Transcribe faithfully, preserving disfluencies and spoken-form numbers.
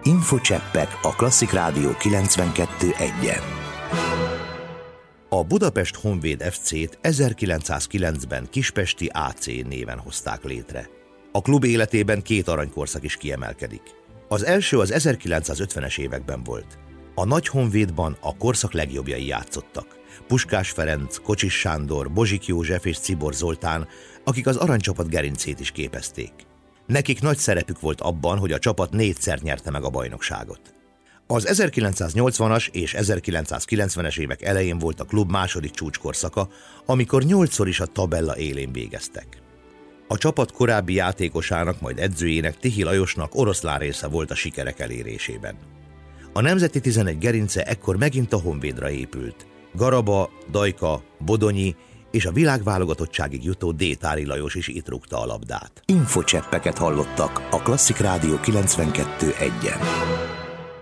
Infocseppek a Klasszik Rádió kilencvenkettő egyen. A Budapest Honvéd ef cét ezerkilencszázkilencben Kispesti á cé néven hozták létre. A klub életében két aranykorszak is kiemelkedik. Az első az ezerkilencszázötvenes években volt. A Nagy Honvédban a korszak legjobbjai játszottak. Puskás Ferenc, Kocsis Sándor, Bozsik József és Czibor Zoltán, akik az aranycsapat gerincét is képezték. Nekik nagy szerepük volt abban, hogy a csapat négyszer nyerte meg a bajnokságot. Az ezerkilencszáznyolcvanas és ezerkilencszázkilencvenes évek elején volt a klub második csúcskorszaka, amikor nyolcszor is a tabella élén végeztek. A csapat korábbi játékosának, majd edzőjének, Tichy Lajosnak oroszlán része volt a sikerek elérésében. A Nemzeti tizenegy gerince ekkor megint a Honvédra épült. Garaba, Dajka, Bodonyi és a világválogatottságig jutó Détári Lajos is itt rúgta a labdát. Infocseppeket hallottak a Klasszik Rádió kilencvenkettő egyen.